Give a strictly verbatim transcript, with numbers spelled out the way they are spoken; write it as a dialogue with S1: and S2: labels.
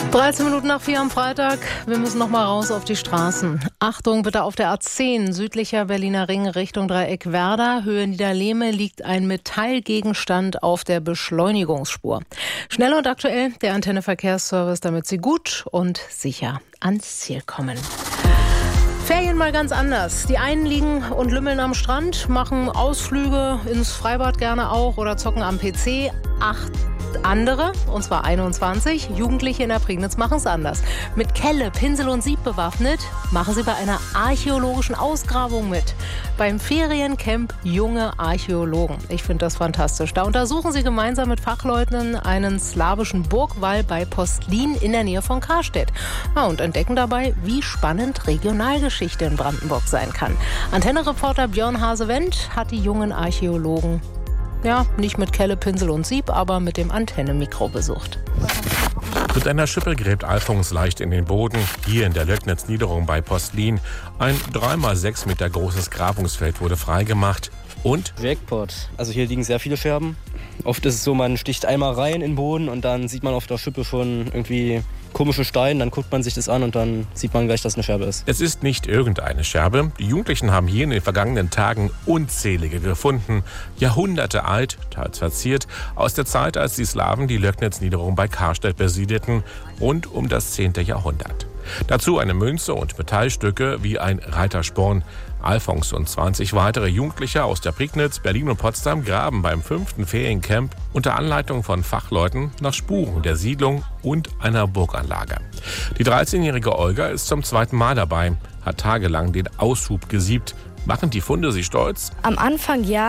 S1: dreizehn Minuten nach vier am Freitag. Wir müssen noch mal raus auf die Straßen. Achtung bitte auf der A zehn, südlicher Berliner Ring Richtung Dreieck Werder. Höhe Niederlehme liegt ein Metallgegenstand auf der Beschleunigungsspur. Schnell und aktuell der Antenne Verkehrsservice, damit Sie gut und sicher ans Ziel kommen. Ferien mal ganz anders. Die einen liegen und lümmeln am Strand, machen Ausflüge ins Freibad gerne auch oder zocken am P C. Acht andere, und zwar einundzwanzig, Jugendliche in der Prignitz machen es anders. Mit Kelle, Pinsel und Sieb bewaffnet, machen sie bei einer archäologischen Ausgrabung mit. Beim Feriencamp Junge Archäologen. Ich finde das fantastisch. Da untersuchen sie gemeinsam mit Fachleuten einen slawischen Burgwall bei Postlin in der Nähe von Karstedt. Ja, und entdecken dabei, wie spannend Regionalgeschichte in Brandenburg sein kann. Antenne-Reporter Björn Hase-Wendt hat die jungen Archäologen Ja, nicht mit Kelle, Pinsel und Sieb, aber mit dem Antenne-Mikro besucht.
S2: Mit einer Schippe gräbt Alfons leicht in den Boden, hier in der Löcknitz-Niederung bei Postlin. Ein drei mal sechs Meter großes Grabungsfeld wurde freigemacht. Und?
S3: Jackpot. Also hier liegen sehr viele Scherben. Oft ist es so, man sticht einmal rein in den Boden und dann sieht man auf der Schippe schon irgendwie komische Steine. Dann guckt man sich das an und dann sieht man gleich, dass es eine Scherbe ist.
S2: Es ist nicht irgendeine Scherbe. Die Jugendlichen haben hier in den vergangenen Tagen unzählige gefunden. Jahrhunderte alt, teils verziert, aus der Zeit, als die Slawen die Löcknitz-Niederung bei Karstedt besiedelten, rund um das zehnte Jahrhundert. Dazu eine Münze und Metallstücke wie ein Reitersporn. Alfons und zwanzig weitere Jugendliche aus der Prignitz, Berlin und Potsdam graben beim fünften Feriencamp unter Anleitung von Fachleuten nach Spuren der Siedlung und einer Burganlage. Die dreizehnjährige Olga ist zum zweiten Mal dabei, hat tagelang den Aushub gesiebt. Machen die Funde sie stolz?
S4: Am Anfang ja,